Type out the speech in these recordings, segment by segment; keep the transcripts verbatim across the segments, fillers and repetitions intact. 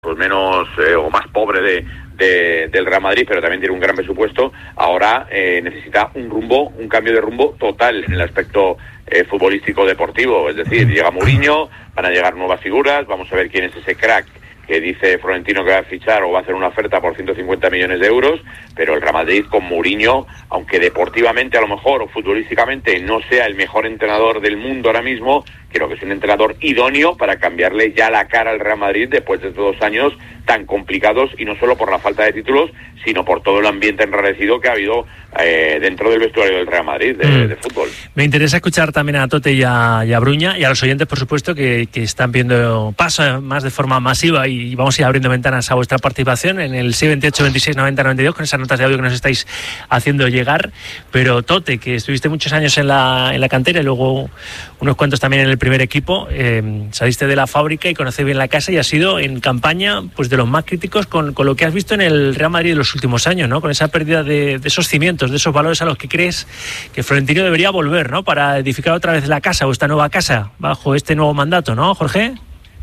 pues menos eh, o más pobre de, de, del Real Madrid, pero también tiene un gran presupuesto, ahora eh, necesita un rumbo, un cambio de rumbo total en el aspecto eh, futbolístico deportivo. Es decir, llega Mourinho, van a llegar nuevas figuras, vamos a ver quién es ese crack que dice Florentino que va a fichar o va a hacer una oferta por ciento cincuenta millones de euros, pero el Real Madrid con Mourinho, aunque deportivamente a lo mejor o futbolísticamente no sea el mejor entrenador del mundo ahora mismo, creo que es un entrenador idóneo para cambiarle ya la cara al Real Madrid después de estos dos años tan complicados, y no solo por la falta de títulos, sino por todo el ambiente enrarecido que ha habido eh, dentro del vestuario del Real Madrid de, mm. de fútbol. Me interesa escuchar también a Tote y a, y a Bruña y a los oyentes, por supuesto, que, que están viendo paso más de forma masiva, y vamos a ir abriendo ventanas a vuestra participación en el seis veintiocho veintiséis noventa noventa y dos con esas notas de audio que nos estáis haciendo llegar. Pero Tote, que estuviste muchos años en la, en la cantera y luego unos cuantos también en el primer equipo, eh, saliste de la fábrica y conoces bien la casa y has sido en campaña pues de los más críticos con, con lo que has visto en el Real Madrid en los últimos años, ¿no? Con esa pérdida de, de esos cimientos, de esos valores a los que crees que Florentino debería volver, ¿no? Para edificar otra vez la casa o esta nueva casa bajo este nuevo mandato, ¿no, Jorge?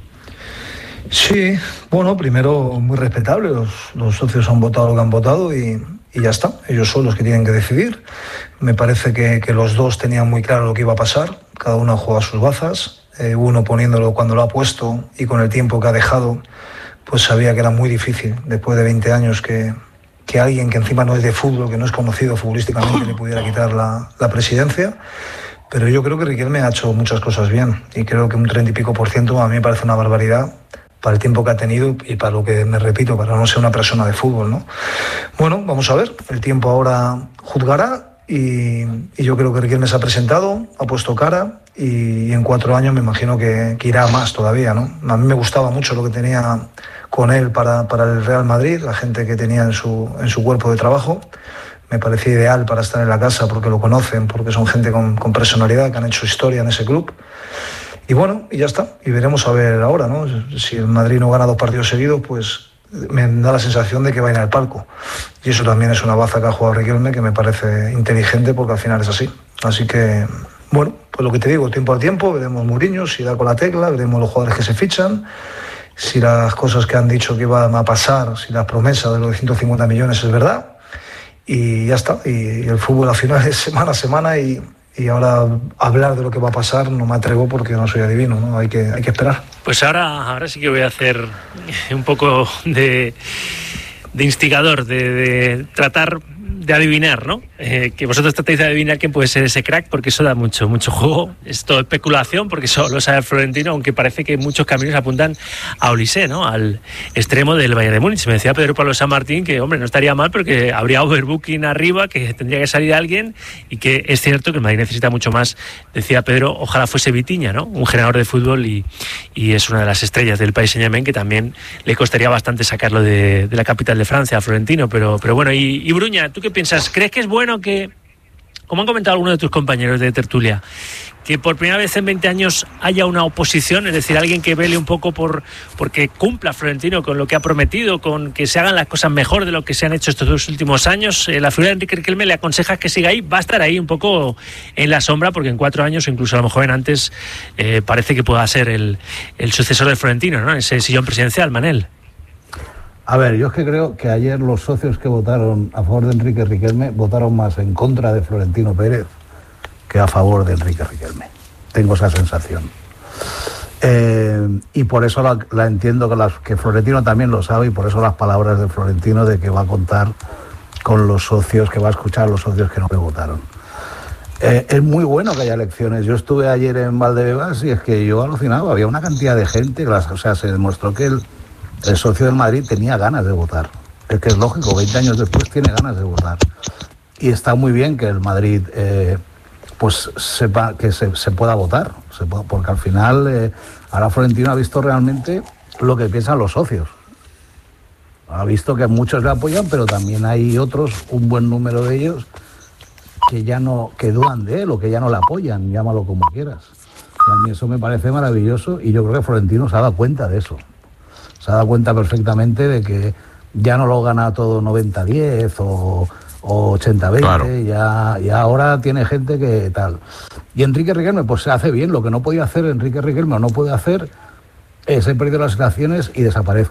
Sí, bueno, primero muy respetable, los, los socios han votado lo que han votado y, y ya está, ellos son los que tienen que decidir. Me parece que, que los dos tenían muy claro lo que iba a pasar, cada uno juega sus bazas, eh, uno poniéndolo cuando lo ha puesto y con el tiempo que ha dejado, pues sabía que era muy difícil, después de veinte años, que, que alguien que encima no es de fútbol, que no es conocido futbolísticamente, le pudiera quitar la, la presidencia. Pero yo creo que Riquelme ha hecho muchas cosas bien y creo que un treinta y pico por ciento a mí me parece una barbaridad para el tiempo que ha tenido y para lo que, me repito, para no ser una persona de fútbol, ¿no? Bueno, vamos a ver, el tiempo ahora juzgará y, y yo creo que Riquelme se ha presentado, ha puesto cara y, y en cuatro años me imagino que, que irá más todavía, ¿no? A mí me gustaba mucho lo que tenía con él para, para el Real Madrid, la gente que tenía en su, en su cuerpo de trabajo. Me parecía ideal para estar en la casa porque lo conocen, porque son gente con, con personalidad, que han hecho historia en ese club. Y bueno, y ya está. Y veremos a ver ahora, ¿no? Si el Madrid no gana dos partidos seguidos, pues me da la sensación de que va a ir al palco. Y eso también es una baza que ha jugado Riquelme, que me parece inteligente porque al final es así. Así que, bueno, pues lo que te digo, tiempo al tiempo, veremos Mourinho, si da con la tecla, veremos los jugadores que se fichan, si las cosas que han dicho que iban a pasar, si la promesa de los ciento cincuenta millones es verdad. Y ya está. Y el fútbol al final es semana a semana y... Y ahora hablar de lo que va a pasar no me atrevo porque no soy adivino, ¿no? Hay que, hay que esperar. Pues ahora, ahora sí que voy a hacer un poco de, de instigador, de, de tratar de adivinar, ¿no? Eh, que vosotros tratéis de adivinar quién puede ser ese crack, porque eso da mucho, mucho juego. Es todo especulación, porque solo lo sabe Florentino, aunque parece que muchos caminos apuntan a Olise, ¿no? Al extremo del Bayern de Múnich. Me decía Pedro Pablo San Martín que, hombre, no estaría mal, porque habría overbooking arriba, que tendría que salir alguien, y que es cierto que el Madrid necesita mucho más. Decía Pedro, ojalá fuese Vitinha, ¿no? Un generador de fútbol y, y es una de las estrellas del Paris Saint-Germain, que también le costaría bastante sacarlo de, de la capital de Francia, a Florentino. Pero, pero bueno, y, y Bruña, ¿tú qué piensas? ¿Crees que es bueno que, como han comentado algunos de tus compañeros de tertulia, que por primera vez en veinte años haya una oposición, es decir, alguien que vele un poco por porque cumpla Florentino con lo que ha prometido, con que se hagan las cosas mejor de lo que se han hecho estos dos últimos años? Eh, la figura de Enrique Riquelme le aconseja que siga ahí, va a estar ahí un poco en la sombra, porque en cuatro años, o incluso a lo mejor en antes, eh, parece que pueda ser el, el sucesor de Florentino, ¿no? En ese sillón presidencial, Manel. A ver, yo es que creo que ayer los socios que votaron a favor de Enrique Riquelme votaron más en contra de Florentino Pérez que a favor de Enrique Riquelme. Tengo esa sensación. Eh, y por eso la, la entiendo que, las, que Florentino también lo sabe, y por eso las palabras de Florentino de que va a contar con los socios, que va a escuchar a los socios que no le votaron. Eh, es muy bueno que haya elecciones. Yo estuve ayer en Valdebebas y es que yo alucinaba. Había una cantidad de gente, las, o sea, se demostró que el El socio del Madrid tenía ganas de votar. Es que es lógico, veinte años después tiene ganas de votar. Y está muy bien que el Madrid eh, pues sepa que se, se pueda votar, se pueda, porque al final eh, ahora Florentino ha visto realmente lo que piensan los socios. Ha visto que muchos le apoyan, pero también hay otros, un buen número de ellos, que ya no, que dudan de él o que ya no le apoyan, llámalo como quieras. Y a mí eso me parece maravilloso y yo creo que Florentino se ha dado cuenta de eso. Se ha dado cuenta perfectamente de que ya no lo gana todo noventa diez o, o ochenta veinte, claro. ya, ya ahora tiene gente que tal. Y Enrique Riquelme pues se hace bien. Lo que no podía hacer Enrique Riquelme o no puede hacer es he perdido las elecciones y desaparezco.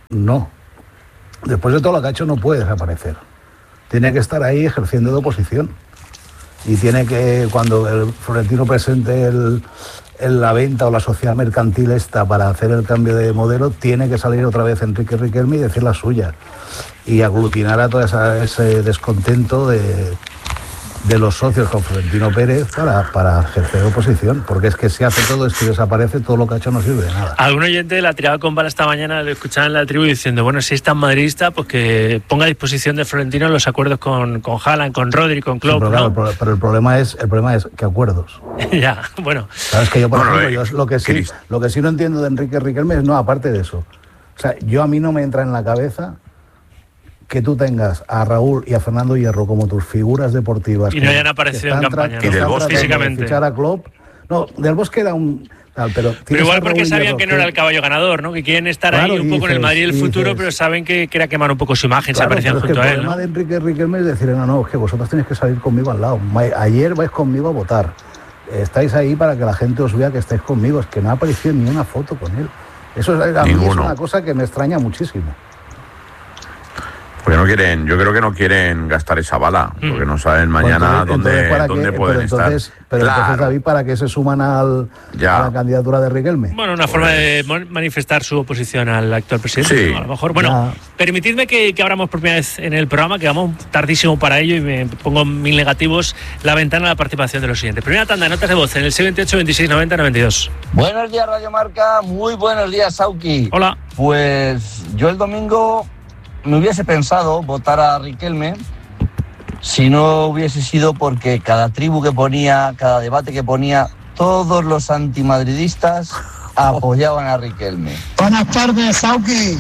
No. Después de todo lo que ha hecho no puede desaparecer. Tiene que estar ahí ejerciendo de oposición. Y tiene que, cuando el Florentino presente el, el, la venta o la sociedad mercantil esta para hacer el cambio de modelo, tiene que salir otra vez Enrique Riquelme y decir la suya. Y aglutinar a todo esa, ese descontento de, de los socios con Florentino Pérez para, para ejercer oposición. Porque es que si hace todo esto y desaparece, todo lo que ha hecho no sirve de nada. Algún oyente la tiraba con bala esta mañana, lo escuchaba en la tribu diciendo, bueno, si es tan madridista, pues que ponga a disposición de Florentino los acuerdos con, con Haaland, con Rodri, con Klopp, sí, pero, ¿no? claro, pero el problema es, el problema es ¿qué acuerdos? Ya, bueno. Sabes que yo, por bueno, ejemplo, eh, yo lo que sí, Chris. lo que sí no entiendo de Enrique Riquelme es, no, aparte de eso. O sea, yo a mí no me entra en la cabeza que tú tengas a Raúl y a Fernando Hierro como tus figuras deportivas. Y no hayan aparecido en campaña, ¿no? Y Del Bosque físicamente. De fichar a Klopp. No, Del Bosque era un... Tal, pero, pero igual porque sabían que no era el caballo ganador, ¿no? Que quieren estar claro, ahí un poco dices, en el Madrid del futuro, dices, pero saben que, que era quemar un poco su imagen, claro, se aparecían pero es junto que a él, el problema ¿no? de Enrique Riquelme es decir, no, no, es que vosotros tenéis que salir conmigo al lado. Ayer vais conmigo a votar. Estáis ahí para que la gente os vea que estáis conmigo. Es que no ha aparecido ni una foto con él. Eso es, a mí es una cosa que me extraña muchísimo. Porque no quieren, yo creo que no quieren gastar esa bala, porque no saben mañana pues entonces, dónde, entonces dónde qué, pueden pero entonces, estar. Pero claro. entonces, David, ¿para qué se suman al, a la candidatura de Riquelme? Bueno, una pues, forma de manifestar su oposición al actual presidente. Sí. ¿no? A lo mejor, bueno, ya. Permitidme que, que abramos por primera vez en el programa, que vamos tardísimo para ello y me pongo mil negativos, la ventana a la participación de los siguientes. Primera tanda de notas de voz en el seis veintiocho, veintiséis, noventa, noventa y dos. Buenos días, Radio Marca. Muy buenos días, Sauki. Hola. Pues yo el domingo me hubiese pensado votar a Riquelme si no hubiese sido porque cada tribu que ponía, cada debate que ponía, todos los antimadridistas apoyaban a Riquelme. Buenas tardes, Sauki.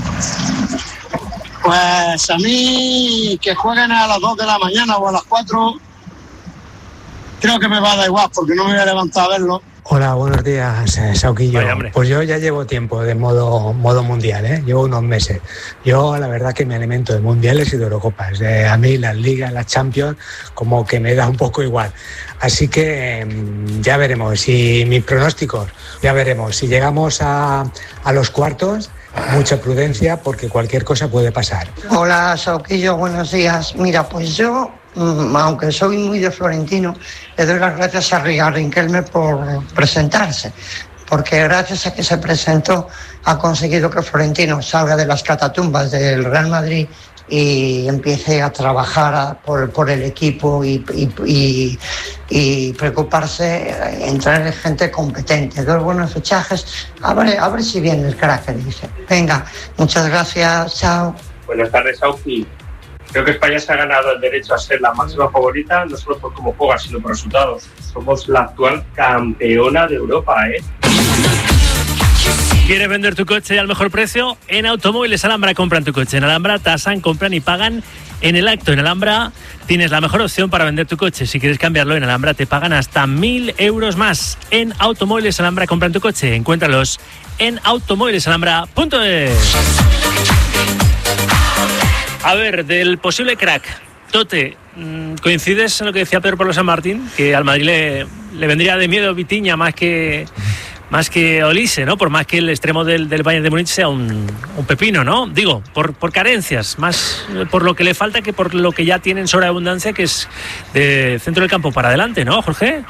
Pues a mí que jueguen a las dos de la mañana o a las cuatro, creo que me va a dar igual porque no me voy a levantar a verlo. Hola, buenos días, eh, Sauquillo. Vaya, pues yo ya llevo tiempo de modo modo mundial, ¿eh? Llevo unos meses. Yo la verdad que me alimento de mundiales y de Eurocopas. Eh, a mí las ligas, las Champions, como que me da un poco igual. Así que eh, ya veremos. Si mis pronósticos, ya veremos. Si llegamos a, a los cuartos, mucha prudencia porque cualquier cosa puede pasar. Hola, Sauquillo, buenos días. Mira, pues yo, aunque soy muy de Florentino, le doy las gracias a Riquelme por presentarse, porque gracias a que se presentó ha conseguido que Florentino salga de las catatumbas del Real Madrid y empiece a trabajar a, por, por el equipo y, y, y, y preocuparse en traer gente competente. Dos buenos fichajes, a ver, a ver si viene el crack que dice. Venga, muchas gracias, chao. Buenas tardes, Sauki. Creo que España se ha ganado el derecho a ser la máxima favorita, no solo por cómo juega, sino por resultados. Somos la actual campeona de Europa, ¿eh? ¿Quieres vender tu coche al mejor precio? En Automóviles Alhambra compran tu coche. En Alhambra tasan, compran y pagan en el acto. En Alhambra tienes la mejor opción para vender tu coche. Si quieres cambiarlo, en Alhambra te pagan hasta mil euros más. En Automóviles Alhambra compran tu coche. Encuéntralos en automóviles alhambra punto es. A ver, del posible crack, Tote, ¿coincides en lo que decía Pedro Pablo San Martín? Que al Madrid le, le vendría de miedo Vitinha más que más que Olise, ¿no? Por más que el extremo del, del Bayern de Múnich sea un, un pepino, ¿no? Digo, por, por carencias, más por lo que le falta que por lo que ya tienen sobreabundancia, que es de centro del campo para adelante, ¿no, Jorge?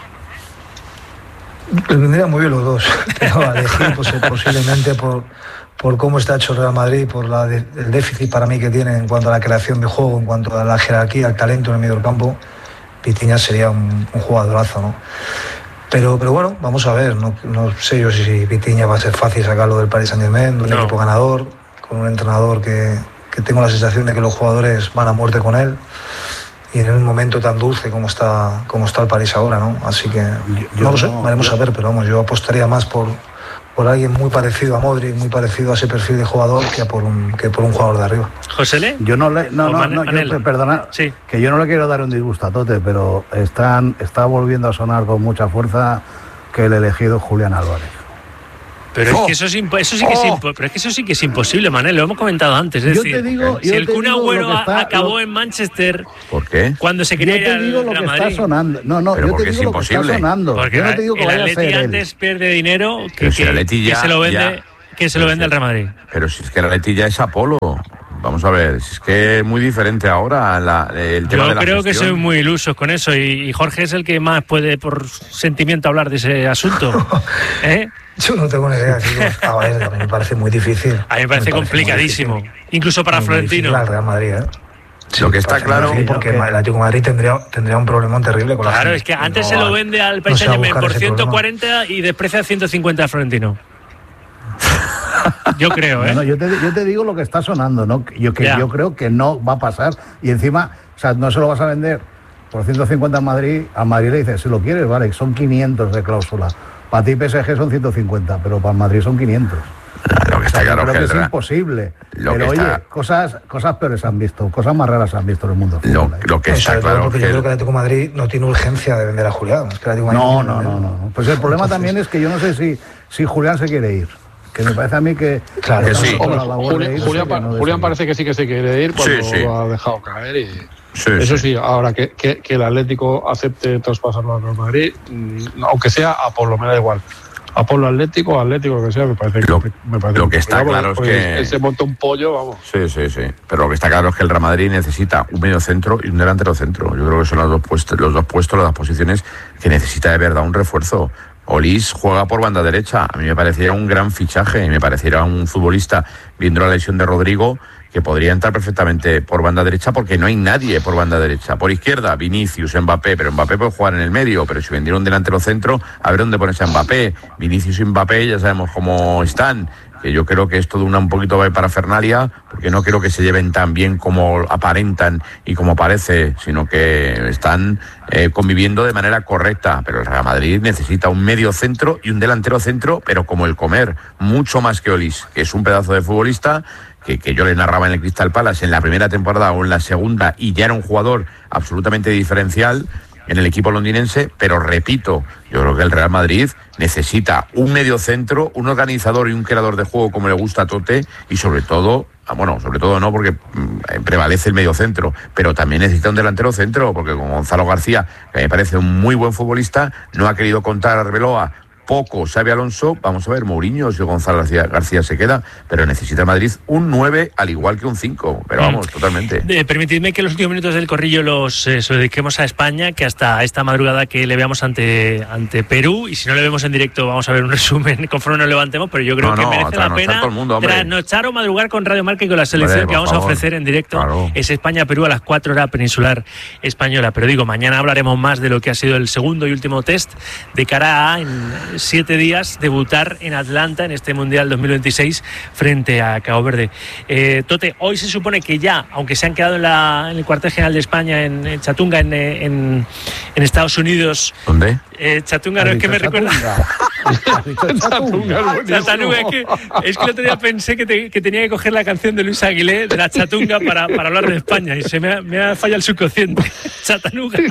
Le vendrían muy bien los dos, pero a elegir pues, posiblemente por... por cómo está hecho el Real Madrid, por la de, el déficit para mí que tiene en cuanto a la creación de juego, en cuanto a la jerarquía, el talento en el medio del campo, Vitinha sería un, un jugadorazo, ¿no? Pero, pero bueno, vamos a ver, no, no sé yo si Vitinha va a ser fácil sacarlo del Paris Saint-Germain, de un no. equipo ganador, con un entrenador que, que tengo la sensación de que los jugadores van a muerte con él, y en un momento tan dulce como está, como está el París ahora, ¿no? Así que yo, yo no lo sé, no, veremos yo... a ver, pero vamos, yo apostaría más por... por alguien muy parecido a Modric, muy parecido a ese perfil de jugador que por un que por un jugador de arriba. ¿Josele? Yo no le no no, no yo, perdona, sí. que yo no le quiero dar un disgusto a Tote, pero están está volviendo a sonar con mucha fuerza que el elegido es Julián Álvarez. Pero oh. es que eso, es impo- eso sí que oh. es impo- pero es que eso sí que es imposible, Manel, lo hemos comentado antes. Es yo decir, te digo, si yo el te Kun digo Agüero está, acabó lo... en Manchester, ¿por qué? Cuando se quería ir al Real lo que Madrid. Está sonando. No, no, pero yo te digo es lo imposible. que está sonando. Porque yo no te digo que el vaya Atleti a ser antes él. pierde dinero que, si que, ya, que se lo vende. Ya. que se lo vende al Real Madrid. Pero si es que la letilla es Apolo. Vamos a ver, si es que es muy diferente ahora la, el tema Yo de la creo gestión. que soy muy ilusos con eso y, y Jorge es el que más puede por sentimiento hablar de ese asunto. ¿Eh? Yo no tengo ni idea, chicos. A ver, a mí me parece muy difícil. A mí me parece, me parece complicadísimo, incluso para muy Florentino. Al Real Madrid, ¿eh? Sí, lo que está claro porque el Atlético de Madrid tendría, tendría un problemón terrible con la Claro, gente. es que antes no, se lo vende al Paris no Saint-Germain por ciento cuarenta y desprecia ciento cincuenta a Florentino. Yo creo, ¿eh? No, no, yo, te, yo te digo lo que está sonando, ¿no? Yo, que yo creo que no va a pasar. Y encima, o sea, no se lo vas a vender por ciento cincuenta a Madrid. A Madrid le dices, si lo quieres, vale, son quinientos de cláusula. Para ti P S G son ciento cincuenta, pero para Madrid son quinientos. Lo que está o sea, claro creo que, que es el... imposible. Lo pero oye, está... cosas, cosas peores han visto, cosas más raras han visto en el mundo. Lo, lo que está o sea, claro porque que yo el... creo que el Atlético de Madrid no tiene urgencia de vender a Julián. Es que el Atlético no, Madrid no, no, no, no. Pues el problema Entonces... también es que yo no sé si, si Julián se quiere ir. Que me parece a mí que... Claro, que sí. Hombre, Julián, irse, Julián, que no Julián parece que sí que se quiere ir cuando sí, sí. lo ha dejado caer y... Sí, Eso sí, sí, ahora que, que, que el Atlético acepte traspasarlo al Real Madrid, aunque sea a Polo, me da igual. A Polo Atlético, Atlético, lo que sea, me parece lo, que me parece lo que está porque, claro es que... Él se monta un pollo, vamos. Sí, sí, sí. Pero lo que está claro es que el Real Madrid necesita un medio centro y un delantero centro. Yo creo que son los dos puestos, los dos puestos, las dos posiciones que necesita de verdad un refuerzo. Olís juega por banda derecha. A mí me parecería un gran fichaje. Me pareciera un futbolista, viendo la lesión de Rodrigo, que podría entrar perfectamente por banda derecha porque no hay nadie por banda derecha. Por izquierda, Vinicius, Mbappé, pero Mbappé puede jugar en el medio, pero si vendiera un delantero centro, a ver dónde pones a Mbappé. Vinicius y Mbappé ya sabemos cómo están, que yo creo que esto de una un poquito de parafernalia, porque no creo que se lleven tan bien como aparentan y como parece, sino que están eh, conviviendo de manera correcta. Pero el Real Madrid necesita un medio centro y un delantero centro, pero como el comer, mucho más que Olís, que es un pedazo de futbolista que, que yo le narraba en el Crystal Palace en la primera temporada o en la segunda, y ya era un jugador absolutamente diferencial en el equipo londinense, pero repito, yo creo que el Real Madrid necesita un mediocentro, un organizador y un creador de juego como le gusta a Tote, y sobre todo, bueno, sobre todo no porque mmm, prevalece el mediocentro, pero también necesita un delantero centro, porque con Gonzalo García, que me parece un muy buen futbolista, no ha querido contar a Arbeloa, poco sabe Alonso. Vamos a ver, Mourinho, si Gonzalo García, García se queda, pero necesita Madrid un nueve al igual que un cinco, pero vamos, mm. totalmente. Eh, permitidme que los últimos minutos del corrillo los, eh, los dediquemos a España, que hasta esta madrugada que le veamos ante, ante Perú, y si no le vemos en directo vamos a ver un resumen conforme nos levantemos, pero yo creo no, que no, merece la pena trasnochar o madrugar con Radio Marca y con la selección hombre, que vamos favor. a ofrecer en directo. Claro. Es España-Perú a las cuatro horas peninsular española, pero digo, mañana hablaremos más de lo que ha sido el segundo y último test de cara a en siete días debutar en Atlanta en este Mundial dos mil veintiséis frente a Cabo Verde. Eh, Tote, hoy se supone que ya, aunque se han quedado en, la, en el cuartel general de España en, en Chatunga, en, en, en Estados Unidos. ¿Dónde? Eh, Chatunga, no es que me recuerda. Chatunga, Chatunga, es que, es que el otro día pensé que, te, que tenía que coger la canción de Luis Aguilé de la Chatunga para, para hablar de España y se me ha, me ha fallado el subconsciente. Chattanooga.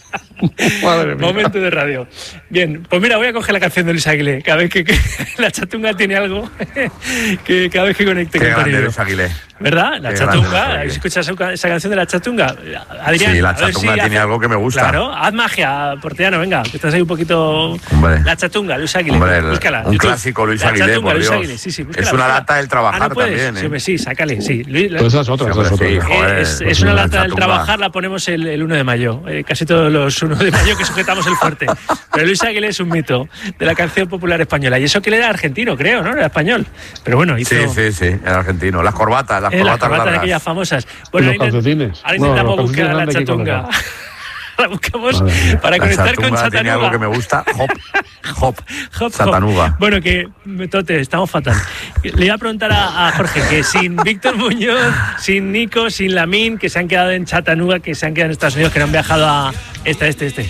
Momento de radio. Bien, pues mira, voy a coger la canción de Luis Aguilé. Cada vez que, que la Chatunga tiene algo que cada vez que conecte Qué con grande Luis Aguilé. ¿Verdad? La Qué Chatunga. ¿Escuchas esa canción de la Chatunga? Adrián, sí, la Chatunga si tiene hace... algo que me gusta. Claro, haz magia, porteano, venga, que estás ahí un poquito. Hombre. La Chatunga, Luis Aguilé. Hombre, búscala. Un YouTube. Clásico, Luis la Aguilé, Chatunga, por Luis Dios. Aguilé. Sí, sí, es una lata del trabajar ah, ¿no también, ¿eh? Sí, sí, sácale, sí. Pues esa es otra, esa es otra. Sí, joder, es, pues es una lata la del trabajar, la ponemos el, el uno de mayo. Eh, casi todos los uno de mayo que sujetamos el fuerte. Pero Luis Aguilé es un mito de la canción popular española. Y eso que él era argentino, creo, ¿no? Era español. Pero bueno, hizo... Sí, sí, sí, era argentino. Las corbatas, las eh, corbatas, las corbatas de aquellas famosas. Bueno, los calcetines. Ahora intentamos no, buscar a la Chatunga. La buscamos vale. para la conectar con Chattanooga. Tiene algo que me gusta, hop, hop, hop Chattanooga. Bueno, que, Tote, estamos fatal. Le iba a preguntar a, a Jorge que sin Víctor Muñoz, sin Nico, sin Lamine, que se han quedado en Chattanooga, que se han quedado en Estados Unidos, que no han viajado a esta, este, este.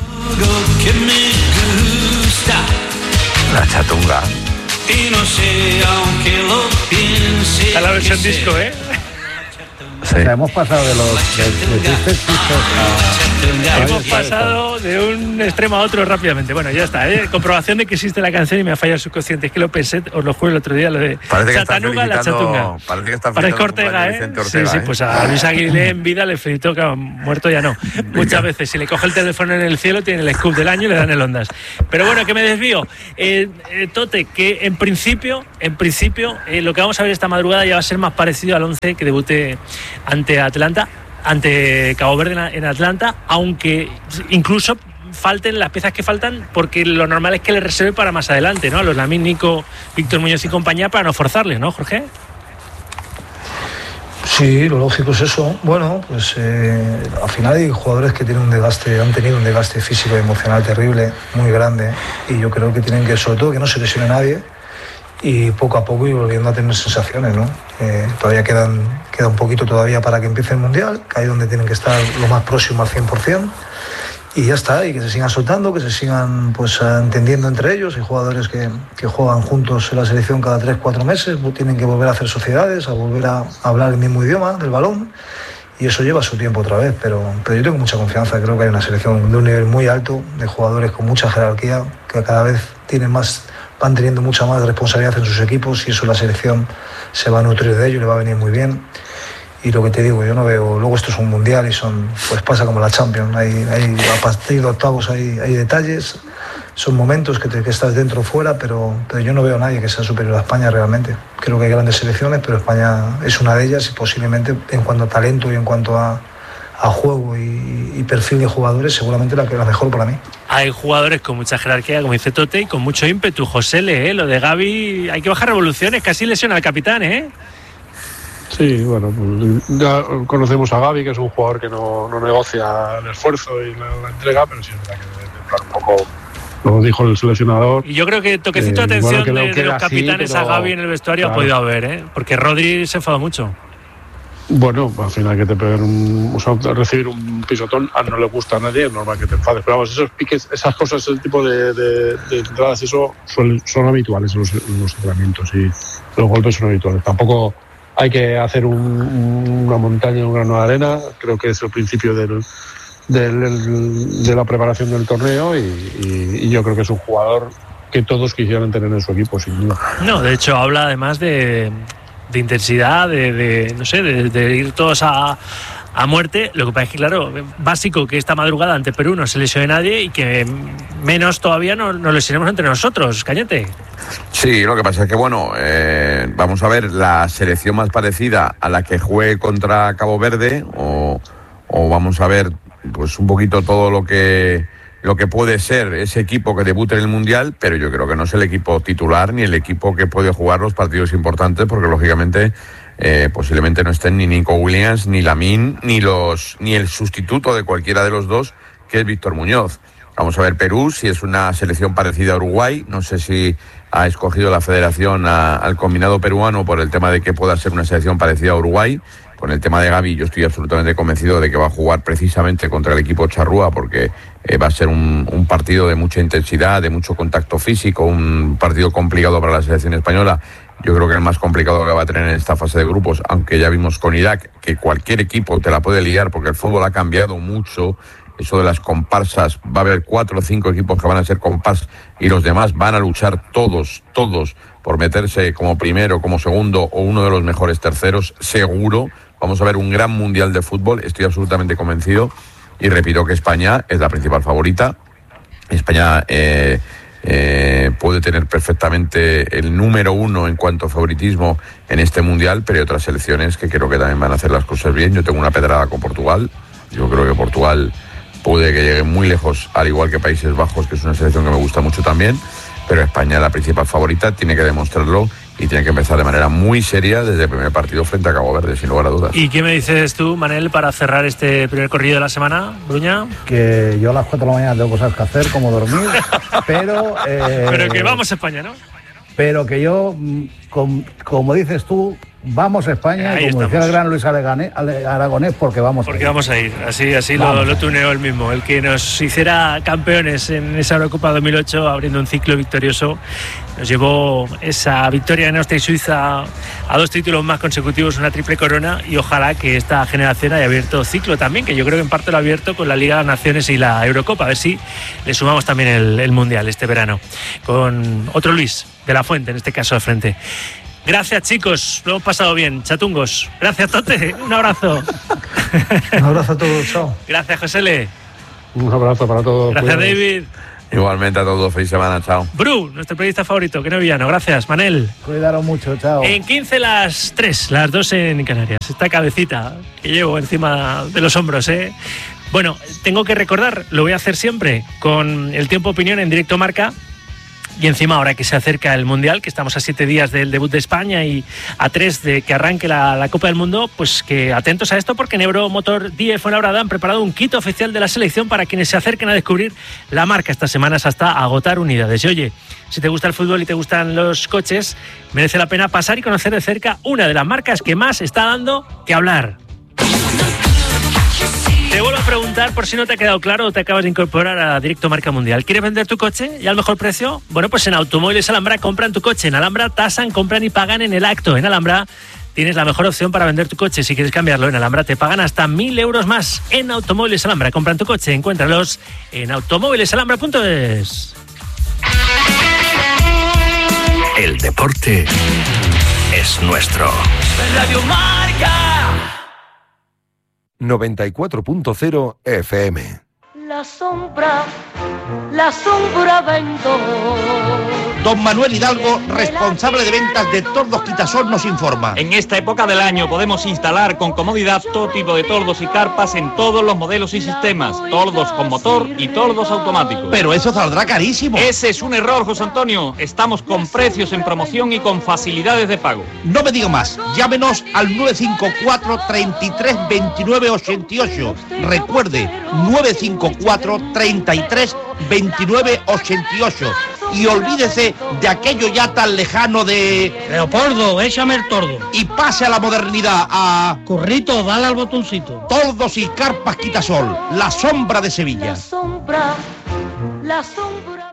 La Chatunga. Y no sé, aunque lo piense. Está la versión disco, ¿eh? Sí. O sea, hemos pasado de los de, de tristes chistes a Hemos pasado de un extremo a otro rápidamente. Bueno, ya está, ¿eh? Comprobación de que existe la canción y me ha fallado el subconsciente. Es que lo pensé, os lo juro el otro día, lo de Chatanuga, la chatunga. Parece que está Parece Ortega, ¿eh? Ortega, sí, sí, ¿eh? pues a Luis Aguilé en vida le felicito, que muerto ya no. Muchas veces, si le coge el teléfono en el cielo, tiene el scoop del año y le dan el Ondas. Pero bueno, que me desvío. Eh, eh, Tote, que en principio, en principio, eh, lo que vamos a ver esta madrugada ya va a ser más parecido al once que debute ante Atlanta. ante Cabo Verde en Atlanta, aunque incluso falten las piezas que faltan, porque lo normal es que le reserve para más adelante, ¿no? A los Lamine, Nico, Víctor Muñoz y compañía, para no forzarles, ¿no, Jorge? Sí, lo lógico es eso. Bueno, pues eh, al final hay jugadores que tienen un desgaste, han tenido un desgaste físico y emocional terrible, muy grande, y yo creo que tienen que, sobre todo, que no se lesione nadie, y poco a poco ir volviendo a tener sensaciones, ¿no? Eh, todavía quedan, queda un poquito todavía para que empiece el Mundial, que ahí donde tienen que estar lo más próximo al cien por ciento, y ya está, y que se sigan soltando, que se sigan pues entendiendo entre ellos. Hay jugadores que, que juegan juntos en la selección cada tres, cuatro meses, tienen que volver a hacer sociedades, a volver a hablar el mismo idioma del balón, y eso lleva su tiempo otra vez, pero, pero yo tengo mucha confianza. Creo que hay una selección de un nivel muy alto, de jugadores con mucha jerarquía, que cada vez tienen más, van teniendo mucha más responsabilidad en sus equipos, y eso la selección se va a nutrir de ello, le va a venir muy bien. Y lo que te digo, yo no veo, luego esto es un mundial y son, pues pasa como la Champions, hay, hay a partir de octavos hay, hay detalles, son momentos que, te, que estás dentro o fuera, pero, pero yo no veo a nadie que sea superior a España realmente. Creo que hay grandes selecciones, pero España es una de ellas, y posiblemente en cuanto a talento y en cuanto a, a juego y, y perfil de jugadores, seguramente la que la mejor para mí. Hay jugadores con mucha jerarquía, como dice Tote, y con mucho ímpetu. José Le, ¿eh? Lo de Gavi, hay que bajar revoluciones, casi lesiona al capitán, ¿eh? Sí, bueno, pues ya conocemos a Gavi, que es un jugador que no, no negocia el esfuerzo y la, la entrega, pero sí es verdad que debe templar un poco, lo dijo el seleccionador. Y yo creo que toquecito de eh, atención bueno, que de, de los capitanes así, pero, a Gavi en el vestuario, claro, ha podido haber, ¿eh? Porque Rodri se enfadó mucho. Bueno, al final que te peguen un, o sea, recibir un pisotón, a no le gusta a nadie, es normal que te enfades. Pero vamos, esos piques, esas cosas, ese tipo de, de, de entradas, eso son, son habituales en los, en los entrenamientos, y los golpes son habituales. Tampoco hay que hacer un, una montaña, un grano de arena. Creo que es el principio del, del, de la preparación del torneo, y, y, y yo creo que es un jugador que todos quisieran tener en su equipo, sin duda. No, de hecho habla además de, de intensidad, de, de no sé, de, de ir todos a, a muerte. Lo que pasa es que, claro, básico que esta madrugada ante Perú no se lesione nadie, y que menos todavía no, no lesionemos entre nosotros, Cañete. Sí, lo que pasa es que, bueno, eh, vamos a ver la selección más parecida a la que juegue contra Cabo Verde, o, o vamos a ver pues un poquito todo lo que lo que puede ser ese equipo que debute en el Mundial, pero yo creo que no es el equipo titular ni el equipo que puede jugar los partidos importantes, porque lógicamente eh, posiblemente no estén ni Nico Williams, ni Lamine, ni los ni el sustituto de cualquiera de los dos, que es Víctor Muñoz. Vamos a ver Perú, si es una selección parecida a Uruguay. No sé si ha escogido la federación a, al combinado peruano por el tema de que pueda ser una selección parecida a Uruguay. Con el tema de Gavi, yo estoy absolutamente convencido de que va a jugar precisamente contra el equipo charrúa, porque eh, va a ser un, un partido de mucha intensidad, de mucho contacto físico, un partido complicado para la selección española. Yo creo que el más complicado que va a tener en esta fase de grupos, aunque ya vimos con Irak que cualquier equipo te la puede liar, porque el fútbol ha cambiado mucho. Eso de las comparsas, va a haber cuatro o cinco equipos que van a ser compás, y los demás van a luchar todos, todos por meterse como primero, como segundo o uno de los mejores terceros, seguro. Vamos a ver un gran mundial de fútbol, estoy absolutamente convencido, y repito que España es la principal favorita. España eh, eh, puede tener perfectamente el número uno en cuanto a favoritismo en este mundial, pero hay otras selecciones que creo que también van a hacer las cosas bien. Yo tengo una pedrada con Portugal. Yo creo que Portugal puede que llegue muy lejos, al igual que Países Bajos, que es una selección que me gusta mucho también, pero España es la principal favorita, tiene que demostrarlo, y tiene que empezar de manera muy seria desde el primer partido frente a Cabo Verde, sin lugar a dudas. ¿Y qué me dices tú, Manel, para cerrar este primer corrido de la semana, Bruña? Que yo a las cuatro de la mañana tengo cosas que hacer, como dormir, pero... Eh, pero que vamos a España, ¿no? Pero que yo, com, como dices tú, vamos a España, Ahí como estamos. decía el gran Luis Aragonés, Aragonés porque vamos Porque a ir. vamos a ir, así, así lo, Vamos lo a ir. tuneó él mismo, el que nos hiciera campeones en esa Eurocopa dos mil ocho, abriendo un ciclo victorioso. Nos llevó esa victoria en Austria y Suiza a dos títulos más consecutivos, una triple corona, y ojalá que esta generación haya abierto ciclo también, que yo creo que en parte lo ha abierto con la Liga de Naciones y la Eurocopa, a ver si le sumamos también el, el Mundial este verano, con otro Luis de la Fuente, en este caso de frente. Gracias, chicos, lo hemos pasado bien, chatungos. Gracias, Tote, un abrazo. Un abrazo a todos, chao. Gracias, Josele. Un abrazo para todos. Gracias, Cuidaos. David. Igualmente a todos, feliz semana, chao. Bru, nuestro periodista favorito, que no villano. Gracias, Manel. Cuidaros mucho, chao. En quince las tres, las dos en Canarias. Esta cabecita que llevo encima de los hombros, ¿eh? Bueno, tengo que recordar, lo voy a hacer siempre, con el tiempo opinión en directo Marca. Y encima, ahora que se acerca el Mundial, que estamos a siete días del debut de España y a tres de que arranque la, la Copa del Mundo, pues que atentos a esto, porque en Euromotor D F Fuenlabrada han preparado un kit oficial de la selección para quienes se acerquen a descubrir la marca estas semanas hasta agotar unidades. Y oye, si te gusta el fútbol y te gustan los coches, merece la pena pasar y conocer de cerca una de las marcas que más está dando que hablar. Te vuelvo a preguntar por si no te ha quedado claro o te acabas de incorporar a Directo Marca Mundial. ¿Quieres vender tu coche y al mejor precio? Bueno, pues en Automóviles Alhambra compran tu coche. En Alhambra tasan, compran y pagan en el acto. En Alhambra tienes la mejor opción para vender tu coche. Si quieres cambiarlo, en Alhambra te pagan hasta mil euros más. En Automóviles Alhambra compran tu coche. Encuéntralos en automóviles alhambra punto es. El deporte es nuestro. Radio Marca. noventa y cuatro punto cero F M. La sombra, la sombra vendo. Don Manuel Hidalgo, responsable de ventas de Tordos Quitasol, nos informa. En esta época del año podemos instalar con comodidad todo tipo de tordos y carpas en todos los modelos y sistemas. Tordos con motor y tordos automáticos. Pero eso saldrá carísimo. Ese es un error, José Antonio. Estamos con precios en promoción y con facilidades de pago. No me diga más. Llámenos al nueve cinco cuatro, treinta y tres, veintinueve, ochenta y ocho. Recuerde, nueve cinco cuatro, treinta y tres, veintinueve, ochenta y ocho. Y olvídese de aquello ya tan lejano de... Leopoldo, échame el tordo. Y pase a la modernidad, a... Currito, dale al botoncito. Tordos y carpas Quitasol, la sombra de Sevilla. La sombra, la sombra.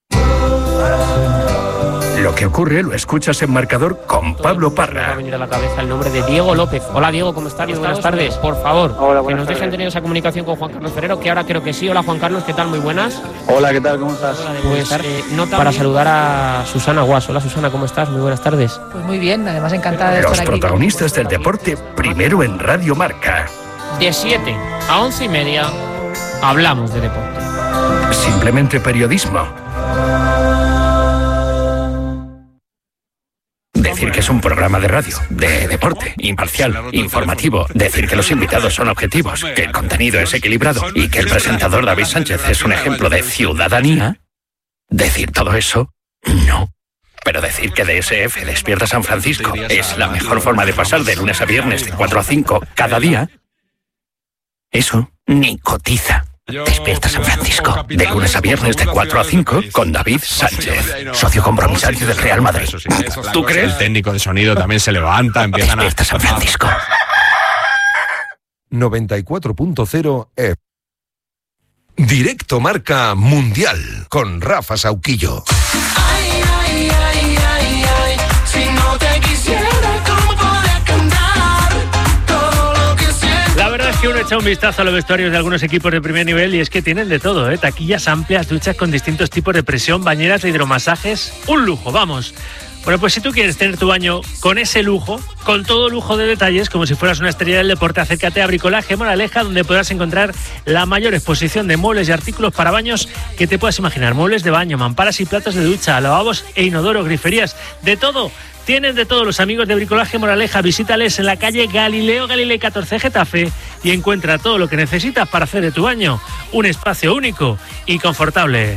Lo que ocurre lo escuchas en Marcador con Pablo Parra. Me ha venido a la cabeza el nombre de Diego López. Hola Diego, ¿cómo estás? Buenas tardes. Por favor, Hola, que nos dejen tardes. tener esa comunicación con Juan Carlos Ferrero, que ahora creo que sí. Hola Juan Carlos, ¿qué tal? Muy buenas. Hola, ¿qué tal? ¿Cómo estás? Pues eh, nota para saludar a Susana Guas. Hola Susana, ¿cómo estás? Muy buenas tardes. Pues muy bien, además encantada de Los estar aquí. protagonistas del deporte, primero en Radio Marca. De siete a once y media hablamos de deporte. Simplemente periodismo. Decir que es un programa de radio, de deporte, imparcial, informativo. Decir que los invitados son objetivos, que el contenido es equilibrado y que el presentador David Sánchez es un ejemplo de ciudadanía. Decir todo eso, no. Pero decir que D S F Despierta San Francisco es la mejor forma de pasar de lunes a viernes de cuatro a cinco cada día, eso ni cotiza. Despierta San Francisco, de lunes a viernes de cuatro a cinco con David Sánchez, socio compromisario del Real Madrid. ¿Tú crees? El técnico de sonido también se levanta, empiezan a... Despierta San Francisco. noventa y cuatro punto cero F M. Directo Marca Mundial con Rafa Sauquillo. Ay, ay, ay, ay, ay. Si no te quisiera, ¿cómo podría cantar todo lo que siento? La verdad es que uno echa un vistazo a los vestuarios de algunos equipos de primer nivel y es que tienen de todo, ¿eh? Taquillas amplias, duchas con distintos tipos de presión, bañeras de hidromasajes, un lujo, vamos. Bueno, pues si tú quieres tener tu baño con ese lujo, con todo lujo de detalles, como si fueras una estrella del deporte, acércate a Bricolaje Moraleja, donde podrás encontrar la mayor exposición de muebles y artículos para baños que te puedas imaginar. Muebles de baño, mamparas y platos de ducha, lavabos e inodoro, griferías, de todo. Tienen de todos los amigos de Bricolaje Moraleja. Visítales en la calle Galileo Galilei catorce Getafe y encuentra todo lo que necesitas para hacer de tu baño un espacio único y confortable.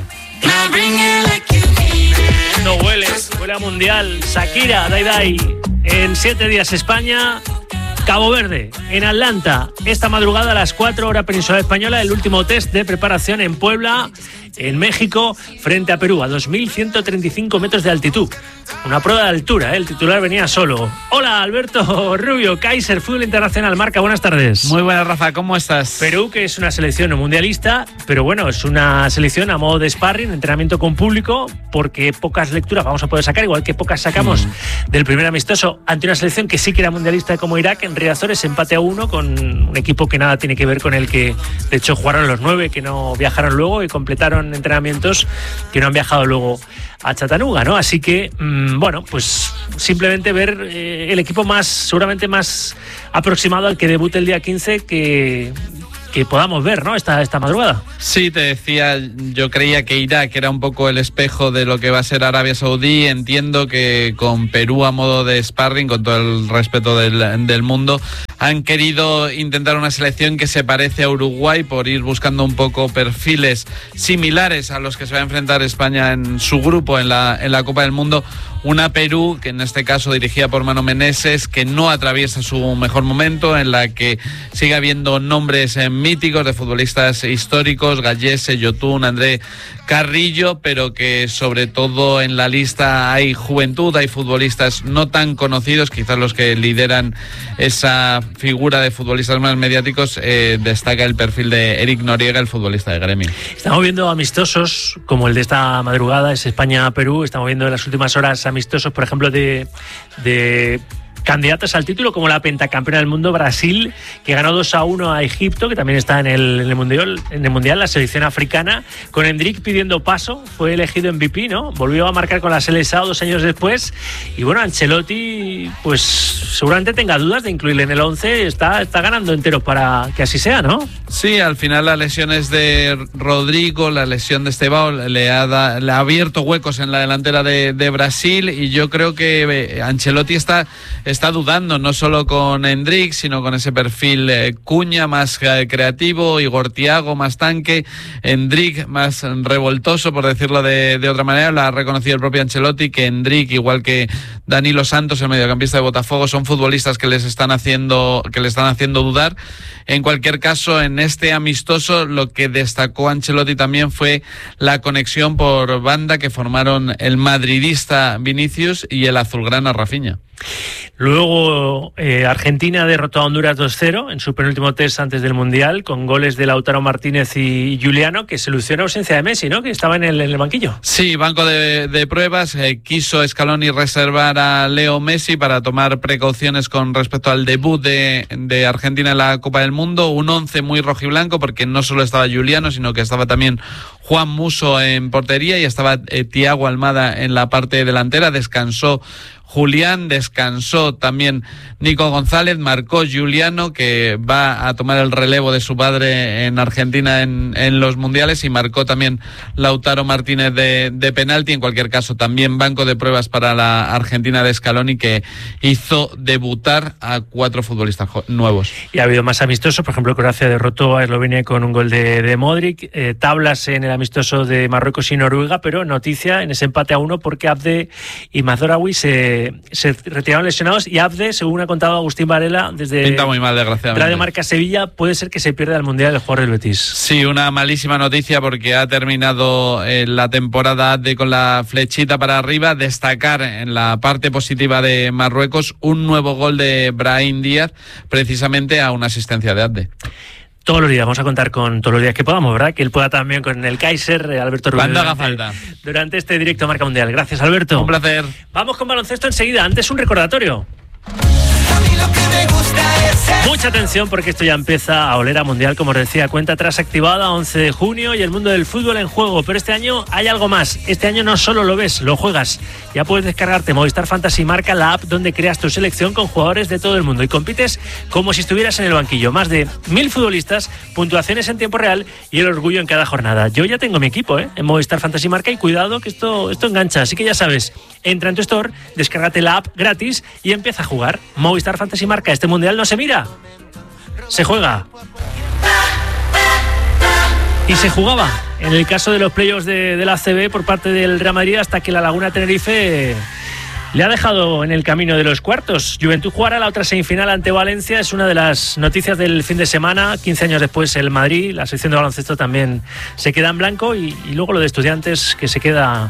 No huele, huele a mundial. Shakira, Dai Dai. En siete días España, Cabo Verde, en Atlanta. Esta madrugada a las cuatro horas península española, el último test de preparación en Puebla. en México frente a Perú a dos mil ciento treinta y cinco metros de altitud. Una prueba de altura, ¿eh? El titular venía solo. Hola, Alberto Rubio, Kaiser, Fútbol Internacional, Marca, buenas tardes. Muy buenas, Rafa, ¿cómo estás? Perú, que es una selección mundialista, pero bueno, es una selección a modo de sparring, entrenamiento con público, porque pocas lecturas vamos a poder sacar, igual que pocas sacamos mm. del primer amistoso ante una selección que sí que era mundialista como Irak, en Riazores, empate a uno con un equipo que nada tiene que ver con el que, de hecho, jugaron los nueve, que no viajaron luego y completaron entrenamientos que no han viajado luego a Chattanooga, ¿no? Así que, mmm, bueno, pues simplemente ver eh, el equipo más, seguramente más aproximado al que debute el día quince que... que podamos ver, ¿no? Esta, esta madrugada. Sí, te decía, yo creía que Irak era un poco el espejo de lo que va a ser Arabia Saudí. Entiendo que con Perú a modo de sparring, con todo el respeto del, del mundo, han querido intentar una selección que se parece a Uruguay por ir buscando un poco perfiles similares a los que se va a enfrentar España en su grupo en la, en la Copa del Mundo. Una Perú, que en este caso dirigida por Mano Menezes, que no atraviesa su mejor momento, en la que sigue habiendo nombres eh, míticos de futbolistas históricos, Gallese, Yotun, André Carrillo, pero que sobre todo en la lista hay juventud, hay futbolistas no tan conocidos, quizás los que lideran esa figura de futbolistas más mediáticos. Eh, destaca el perfil de Eric Noriega, el futbolista de Gremio. Estamos viendo amistosos como el de esta madrugada, es España-Perú. Estamos viendo en las últimas horas amistosos, por ejemplo, de... de candidatas al título, como la pentacampeona del mundo Brasil, que ganó dos a uno a Egipto, que también está en el, en el mundial, en el mundial, la selección africana, con Endrick pidiendo paso, fue elegido M V P, ¿no? Volvió a marcar con la Seleção dos años después, y bueno, Ancelotti, pues seguramente tenga dudas de incluirle en el once, está, está ganando enteros para que así sea, ¿no? Sí, al final las lesiones de Rodrigo, la lesión de Estevao le ha, da, le ha abierto huecos en la delantera de, de Brasil, y yo creo que Ancelotti está está dudando, no solo con Endrick, sino con ese perfil eh, Cuña más eh, creativo, Igor Thiago más tanque, Endrick más revoltoso, por decirlo de, de otra manera. Lo ha reconocido el propio Ancelotti, que Endrick, igual que Danilo Santos, el mediocampista de Botafogo, son futbolistas que les están haciendo, que le están haciendo dudar. En cualquier caso, en este amistoso, lo que destacó Ancelotti también fue la conexión por banda que formaron el madridista Vinicius y el azulgrana Rafinha. Luego eh, Argentina derrotó a Honduras dos cero en su penúltimo test antes del Mundial, con goles de Lautaro Martínez y Juliano, que soluciona ausencia de Messi, ¿no? Que estaba en el, en el banquillo. Sí, banco de, de pruebas. Eh, quiso Scaloni reservar a Leo Messi para tomar precauciones con respecto al debut de, de Argentina en la Copa del Mundo. Un once muy rojiblanco, porque no solo estaba Juliano, sino que estaba también Juan Musso en portería y estaba eh, Thiago Almada en la parte delantera. Descansó Julián, descansó también Nico González, marcó Juliano, que va a tomar el relevo de su padre en Argentina en, en los mundiales, y marcó también Lautaro Martínez de, de penalti. En cualquier caso, también banco de pruebas para la Argentina de Scaloni, que hizo debutar a cuatro futbolistas nuevos. Y ha habido más amistosos, por ejemplo, Croacia derrotó a Eslovenia con un gol de, de Modric, eh, tablas en el amistoso de Marruecos y Noruega, pero noticia en ese empate a uno, porque Abde y Mazraoui se se retiraron lesionados, y Abde, según ha contado Agustín Varela desde Pinta muy mal, desgraciadamente. Radio Marca Sevilla, puede ser que se pierda el Mundial el jugador del Betis. Sí, una malísima noticia, porque ha terminado eh, la temporada Abde con la flechita para arriba. Destacar en la parte positiva de Marruecos un nuevo gol de Brahim Díaz, precisamente a una asistencia de Abde. Todos los días, vamos a contar con todos los días que podamos, ¿verdad? Que él pueda también con el Kaiser, Alberto Rubio. Cuando haga falta. Durante este directo Marca Mundial. Gracias, Alberto. Un placer. Vamos con baloncesto enseguida. Antes un recordatorio. Mucha atención, porque esto ya empieza a oler a Mundial, como os decía. Cuenta atrás activada, once de junio, y el mundo del fútbol en juego. Pero este año hay algo más. Este año no solo lo ves, lo juegas. Ya puedes descargarte Movistar Fantasy Marca, la app donde creas tu selección con jugadores de todo el mundo y compites como si estuvieras en el banquillo. Más de mil futbolistas, puntuaciones en tiempo real y el orgullo en cada jornada. Yo ya tengo mi equipo ¿eh? en Movistar Fantasy Marca, y cuidado que esto, esto engancha. Así que ya sabes, entra en tu store, descárgate la app gratis y empieza a jugar. Movistar Fantasy Marca. Este Mundial no se mira, se juega. Y se jugaba en el caso de los playoffs de, de la A C B por parte del Real Madrid, hasta que la Laguna Tenerife Le ha dejado en el camino de los cuartos. Juventud jugará la otra semifinal ante Valencia. Es una de las noticias del fin de semana. quince años después el Madrid, la sección de baloncesto también se queda en blanco. Y, y luego lo de Estudiantes, que se queda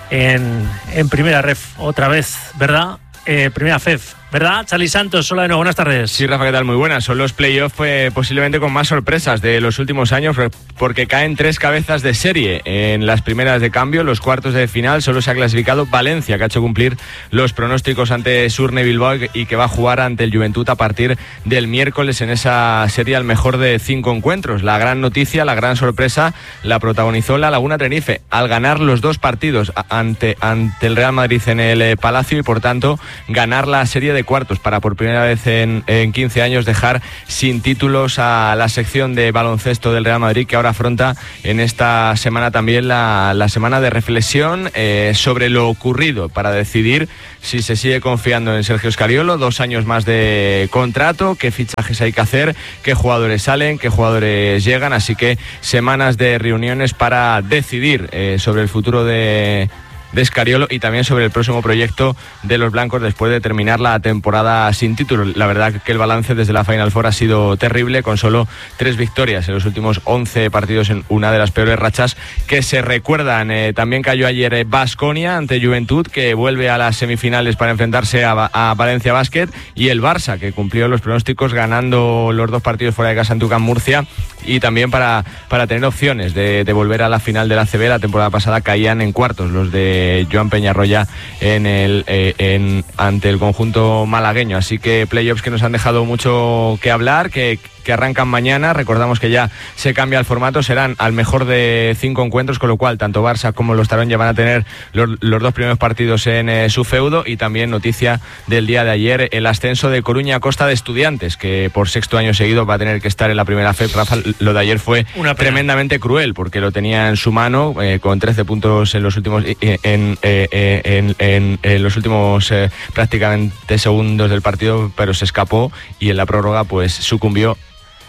en, en primera ref otra vez, ¿verdad? Eh, primera F E F, ¿verdad? Charly Santos, hola de nuevo, buenas tardes. Sí, Rafa, ¿qué tal? Muy buenas. Son los playoffs eh, posiblemente con más sorpresas de los últimos años, porque caen tres cabezas de serie en las primeras de cambio. Los cuartos de final solo se ha clasificado Valencia, que ha hecho cumplir los pronósticos ante Surne Bilbao y que va a jugar ante el Juventud a partir del miércoles en esa serie al mejor de cinco encuentros. La gran noticia, la gran sorpresa, la protagonizó la Laguna Tenerife al ganar los dos partidos ante, ante el Real Madrid en el eh, Palacio y por tanto ganar la serie de cuartos para por primera vez en, en quince años dejar sin títulos a la sección de baloncesto del Real Madrid, que ahora afronta en esta semana también la, la semana de reflexión eh, sobre lo ocurrido para decidir si se sigue confiando en Sergio Scariolo, dos años más de contrato, qué fichajes hay que hacer, qué jugadores salen, qué jugadores llegan, así que semanas de reuniones para decidir eh, sobre el futuro de de Scariolo y también sobre el próximo proyecto de los blancos después de terminar la temporada sin título. La verdad que el balance desde la Final Four ha sido terrible, con solo tres victorias en los últimos once partidos en una de las peores rachas que se recuerdan. Eh, también cayó ayer Baskonia ante Juventud, que vuelve a las semifinales para enfrentarse a, a Valencia Basket, y el Barça, que cumplió los pronósticos ganando los dos partidos fuera de casa en Tucán Murcia, y también para, para tener opciones de, de volver a la final de la A C B. La temporada pasada caían en cuartos los de Joan Peñarroya en el eh, en, ante el conjunto malagueño, así que playoffs que nos han dejado mucho que hablar, que que arrancan mañana. Recordamos que ya se cambia el formato, serán al mejor de cinco encuentros, con lo cual tanto Barça como los Taronja van a tener los, los dos primeros partidos en eh, su feudo. Y también noticia del día de ayer, el ascenso de Coruña a Costa de Estudiantes, que por sexto año seguido va a tener que estar en la primera F E F. Rafa, lo de ayer fue tremendamente cruel, porque lo tenía en su mano eh, con trece puntos en los últimos eh, en, eh, en, en, en los últimos eh, prácticamente segundos del partido, pero se escapó y en la prórroga pues sucumbió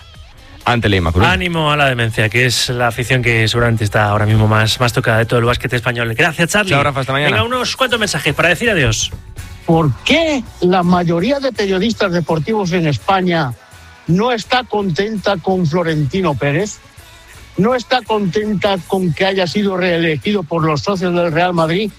ante la Inmaculada. Ánimo a la demencia, que es la afición que seguramente está ahora mismo más, más tocada de todo el básquet español. Gracias, Charly. Chao, Rafa, hasta mañana. Venga, unos cuantos mensajes para decir adiós. ¿Por qué la mayoría de periodistas deportivos en España no está contenta con Florentino Pérez? ¿No está contenta con que haya sido reelegido por los socios del Real Madrid?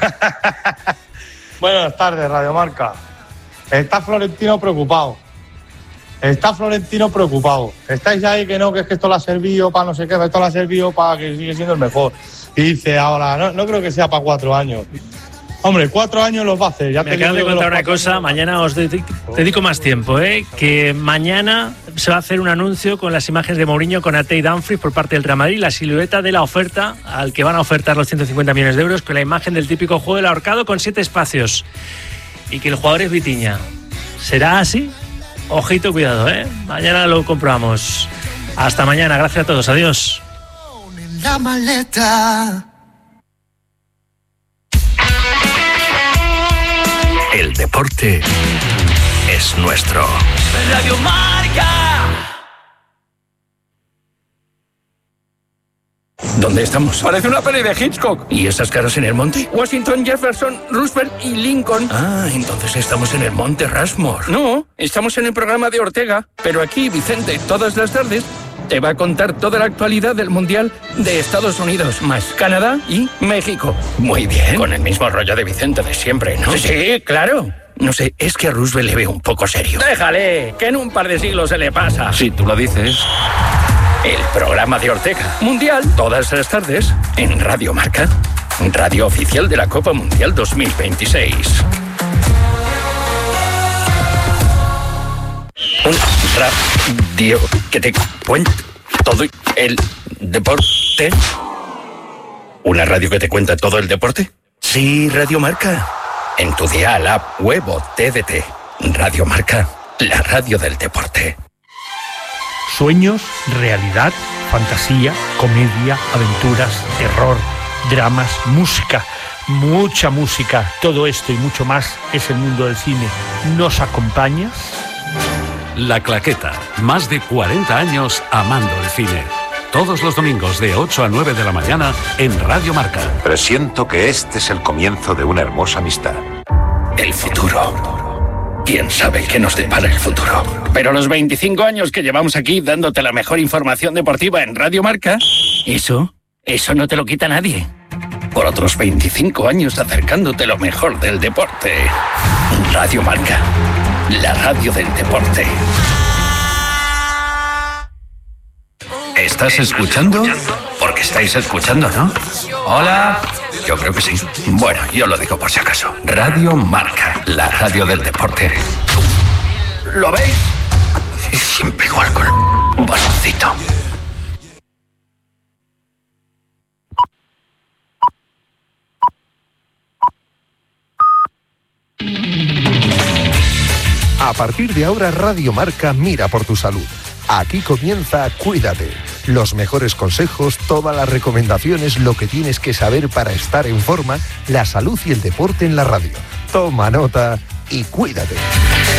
Buenas tardes, Radio Marca. Está Florentino preocupado. Está Florentino preocupado. Estáis ahí que no, que es que esto lo ha servido para no sé qué, esto lo ha servido para que siga siendo el mejor. Y dice ahora, no, no creo que sea para cuatro años. Hombre, cuatro años los va a hacer. Ya Me acabo de contar una cosa, mañana os dedico más tiempo, ¿eh? Que mañana se va a hacer un anuncio con las imágenes de Mourinho con Ate y Dumfries por parte del Real Madrid, la silueta de la oferta al que van a ofertar los ciento cincuenta millones de euros, con la imagen del típico juego del ahorcado con siete espacios. Y que el jugador es Vitinha. ¿Será así? Ojito, cuidado, ¿eh? Mañana lo comprobamos. Hasta mañana, gracias a todos, adiós. La maleta. El deporte es nuestro. Radio Marca. ¿Dónde estamos? Parece una peli de Hitchcock. ¿Y esas caras en el monte? Washington, Jefferson, Roosevelt y Lincoln. Ah, entonces estamos en el monte Rushmore. No, estamos en el programa de Ortega. Pero aquí, Vicente, todas las tardes, te va a contar toda la actualidad del Mundial de Estados Unidos, más Canadá y México. Muy bien. Con el mismo rollo de Vicente de siempre, ¿no? Sí, sí, claro. No sé, es que a Roosevelt le veo un poco serio. Déjale, que en un par de siglos se le pasa. Si tú lo dices. El programa de Ortega. Mundial. Todas las tardes en Radio Marca. Radio oficial de la Copa Mundial dos mil veintiséis. Un radio que te cuenta todo el deporte. ¿Una radio que te cuenta todo el deporte? Sí, Radio Marca. En tu dial, app, web o T D T. Radio Marca, la radio del deporte. Sueños, realidad, fantasía, comedia, aventuras, terror, dramas, música, mucha música. Todo esto y mucho más es el mundo del cine. ¿Nos acompañas? La Claqueta, más de cuarenta años amando el cine. Todos los domingos de ocho a nueve de la mañana en Radio Marca. Presiento que este es el comienzo de una hermosa amistad. el futuro. ¿Quién sabe qué nos depara el futuro? Pero los veinticinco años que llevamos aquí dándote la mejor información deportiva en Radio Marca, eso, eso no te lo quita nadie. Por otros veinticinco años acercándote lo mejor del deporte. Radio Marca, la radio del deporte. ¿Estás escuchando? Porque estáis escuchando, ¿no? Hola. Yo creo que sí. Bueno, yo lo digo por si acaso. Radio Marca, la radio del deporte. ¿Lo veis? Siempre igual con un baloncito. A partir de ahora, Radio Marca mira por tu salud. Aquí comienza Cuídate. Los mejores consejos, todas las recomendaciones, lo que tienes que saber para estar en forma, la salud y el deporte en la radio. Toma nota y cuídate.